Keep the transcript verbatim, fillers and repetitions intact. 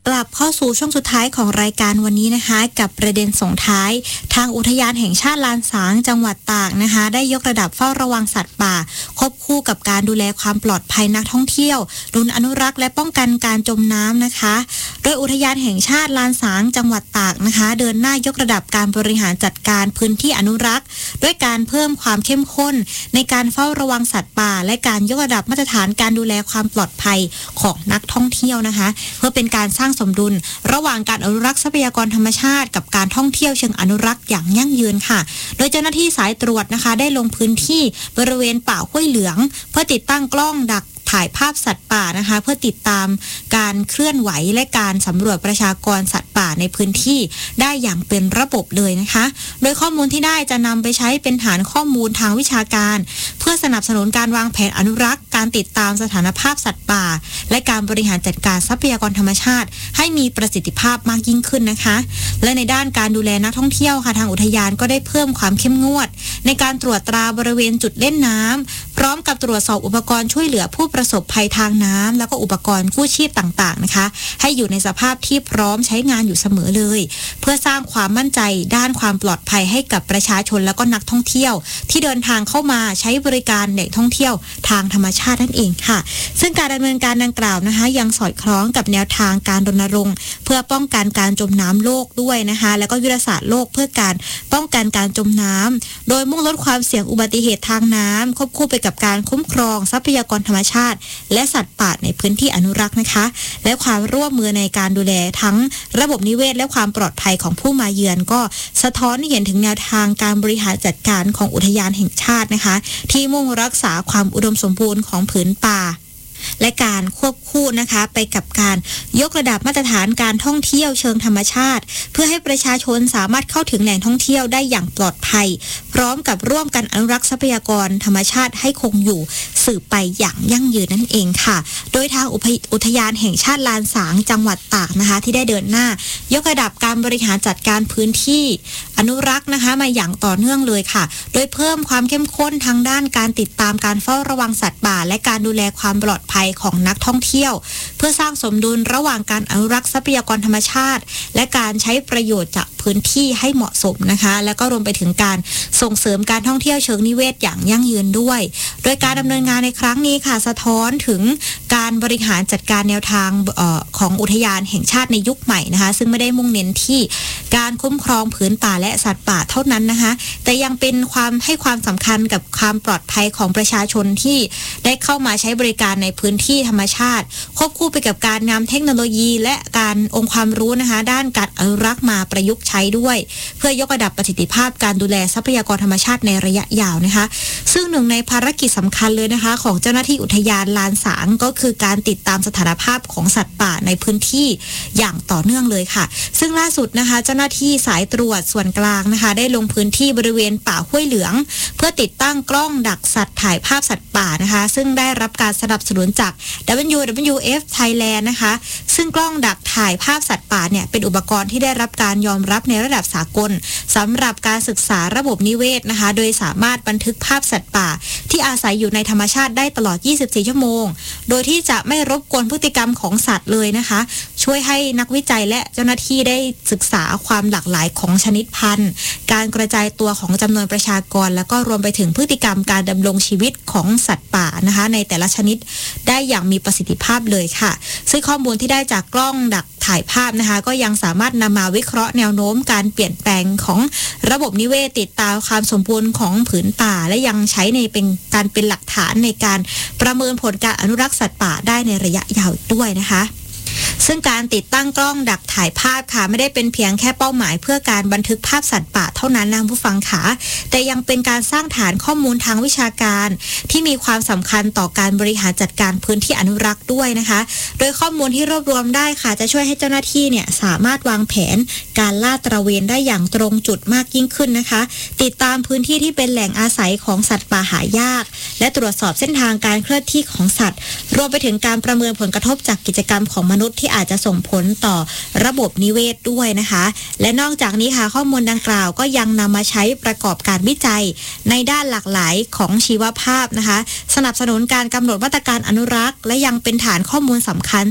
กลับเข้าสู่ช่วงสุดท้ายของรายการวันนี้นะคะกับประเด็นส่งท้ายทางอุทยานแห่งชาติลานสางจังหวัดตากนะคะได้ยกระดับเฝ้าระวังสัตว์ป่าควบคู่กับการดูแลความปลอดภัยนักท่องเที่ยวรุนอนุรักษ์และป้องกันการจมน้ำนะคะโดยอุทยานแห่งชาติลานสางจังหวัดตากนะคะเดินหน้ายกระดับการบริหารจัดการพื้นที่อนุรักษ์ด้วยการเพิ่มความเข้มข้นในการเฝ้าระวังสัตว์ป่าและการยกระดับมาตรฐานการดูแลความปลอดภัยของนักท่องเที่ยวนะคะเพื่อเป็นการสร้างสมดุลระหว่างการอนุรักษ์ทรัพยากรธรรมชาติกับการท่องเที่ยวเชิงอนุรักษ์อย่างยั่งยืนค่ะโดยเจ้าหน้าที่สายตรวจนะคะได้ลงพื้นที่บริเวณป่าห้วยเหลืองเพื่อติดตั้งกล้องดักถ่ายภาพสัตว์ป่านะคะเพื่อติดตามการเคลื่อนไหวและการสำรวจประชากรสัตว์ป่าในพื้นที่ได้อย่างเป็นระบบเลยนะคะโดยข้อมูลที่ได้จะนำไปใช้เป็นฐานข้อมูลทางวิชาการเพื่อสนับสนุนการวางแผนอนุรักษ์การติดตามสถานภาพสัตว์ป่าและการบริหารจัดการทรัพยากรธรรมชาติให้มีประสิทธิภาพมากยิ่งขึ้นนะคะและในด้านการดูแลนักท่องเที่ยวค่ะทางอุทยานก็ได้เพิ่มความเข้มงวดในการตรวจตราบริเวณจุดเล่นน้ำพร้อมกับตรวจสอบอุปกรณ์ช่วยเหลือผู้ประสบภัยทางน้ำแล้วก็อุปกรณ์กู้ชีพต่างๆนะคะให้อยู่ในสภาพที่พร้อมใช้งานอยู่เสมอเลยเพื่อสร้างความมั่นใจด้านความปลอดภัยให้กับประชาชนแล้วก็นักท่องเที่ยวที่เดินทางเข้ามาใช้บริการแหล่งท่องเที่ยวทางธรรมชาตินั่นเองค่ะซึ่งการดำเนินการดังกล่าวนะคะยังสอดคล้องกับแนวทางการรณรงค์เพื่อป้องกันการจมน้ำโลกด้วยนะคะแล้วก็ยุทธศาสตร์โลกเพื่อการป้องกันการจมน้ำโดยมุ่งลดความเสี่ยงอุบัติเหตุทางน้ำควบคู่ไปกับการคุ้มครองทรัพยากรธรรมชาติและสัตว์ป่าในพื้นที่อนุรักษ์นะคะและความร่วมมือในการดูแลทั้งระบบนิเวศและความปลอดภัยของผู้มาเยือนก็สะท้อนให้เห็นถึงแนวทางการบริหารจัดการของอุทยานแห่งชาตินะคะที่มุ่งรักษาความอุดมสมบูรณ์ของผืนป่าและการควบคู่นะคะไปกับการยกระดับมาตรฐานการท่องเที่ยวเชิงธรรมชาติเพื่อให้ประชาชนสามารถเข้าถึงแหล่งท่องเที่ยวได้อย่างปลอดภัยพร้อมกับร่วมกันอนุรักษ์ทรัพยากรธรรมชาติให้คงอยู่สืบไปอย่างยั่งยืนนั่นเองค่ะโดยทางอุทยานแห่งชาติลานสางจังหวัดตากนะคะที่ได้เดินหน้ายกระดับการบริหารจัดการพื้นที่อนุรักษ์นะคะมาอย่างต่อเนื่องเลยค่ะโดยเพิ่มความเข้มข้นทางด้านการติดตามการเฝ้าระวังสัตว์ป่าและการดูแลความปลอดภัยของนักท่องเที่ยวเพื่อสร้างสมดุลระหว่างการอนุรักษ์ทรัพยากรธรรมชาติและการใช้ประโยชน์จากพื้นที่ให้เหมาะสมนะคะแล้วก็รวมไปถึงการส่งเสริมการท่องเที่ยวเชิงนิเวศอย่างยั่งยืนด้วยโดยการดำเนินงานในครั้งนี้ค่ะสะท้อนถึงการบริหารจัดการแนวทางเอ่อของอุทยานแห่งชาติในยุคใหม่นะคะซึ่งไม่ได้มุ่งเน้นที่การคุ้มครองผืนป่าและสัตว์ป่าเท่านั้นนะคะแต่ยังเป็นความให้ความสำคัญกับความปลอดภัยของประชาชนที่ได้เข้ามาใช้บริการในพื้นที่ธรรมชาติควบคู่ไปกับการนำเทคโนโลยีและการองค์ความรู้นะคะด้านการอนุรักษ์มาประยุกต์ใช้ด้วยเพื่อยกระดับประสิทธิภาพการดูแลทรัพยากรธรรมชาติในระยะยาวนะคะซึ่งหนึ่งในภารกิจสำคัญเลยนะคะของเจ้าหน้าที่อุทยานลานสางก็คือการติดตามสถานภาพของสัตว์ป่าในพื้นที่อย่างต่อเนื่องเลยค่ะซึ่งล่าสุดนะคะเจ้าหน้าที่สายตรวจส่วนกลางนะคะได้ลงพื้นที่บริเวณป่าห้วยเหลืองเพื่อติดตั้งกล้องดักสัตว์ถ่ายภาพสัตว์ป่านะคะซึ่งได้รับการสนับสนุนจาก ดับเบิลยู ดับเบิลยู เอฟ Thailand นะคะซึ่งกล้องดักถ่ายภาพสัตว์ป่าเนี่ยเป็นอุปกรณ์ที่ได้รับการยอมรับในระดับสากลสำหรับการศึกษาระบบนิเวศนะคะโดยสามารถบันทึกภาพสัตว์ป่าที่อาศัยอยู่ในธรรมชาติได้ตลอดยี่สิบสี่ชั่วโมงโดยที่จะไม่รบกวนพฤติกรรมของสัตว์เลยนะคะช่วยให้นักวิจัยและเจ้าหน้าที่ได้ศึกษาความหลากหลายของชนิดพันธุ์การกระจายตัวของจำนวนประชากรแล้วก็รวมไปถึงพฤติกรรมการดำรงชีวิตของสัตว์ป่านะคะในแต่ละชนิดได้อย่างมีประสิทธิภาพเลยค่ะซึ่งข้อมูลที่ได้จากกล้องดักถ่ายภาพนะคะก็ยังสามารถนำมาวิเคราะห์แนวโน้มการเปลี่ยนแปลงของระบบนิเวศติดตามความสมบูรณ์ของผืนป่าและยังใช้ในเป็นการเป็นหลักฐานในการประเมินผลการอนุรักษ์สัตว์ป่าได้ในระยะยาวด้วยนะคะซึ่งการติดตั้งกล้องดักถ่ายภาพค่ะไม่ได้เป็นเพียงแค่เป้าหมายเพื่อการบันทึกภาพสัตว์ป่าเท่านั้นนะผู้ฟังค่ะแต่ยังเป็นการสร้างฐานข้อมูลทางวิชาการที่มีความสำคัญต่อการบริหารจัดการพื้นที่อนุรักษ์ด้วยนะคะโดยข้อมูลที่รวบรวมได้ค่ะจะช่วยให้เจ้าหน้าที่เนี่ยสามารถวางแผนการลาดตระเวนได้อย่างตรงจุดมากยิ่งขึ้นนะคะติดตามพื้นที่ที่เป็นแหล่งอาศัยของสัตว์ป่าหายากและตรวจสอบเส้นทางการเคลื่อนที่ของสัตว์รวมไปถึงการประเมินผลกระทบจากกิจกรรมของมนุษย์ที่อาจจะส่งผลต่อระบบนิเวศด้วยนะคะและนอกจากนี้ค่ะข้อมูลดังกล่าวก็ยังนำมาใช้ประกอบการวิจัยในด้านหลากหลายของชีวภาพนะคะสนับสนุนการกำหนดมาตรการอนุรักษ์และยังเป็นฐานข้อมูลสำคัญ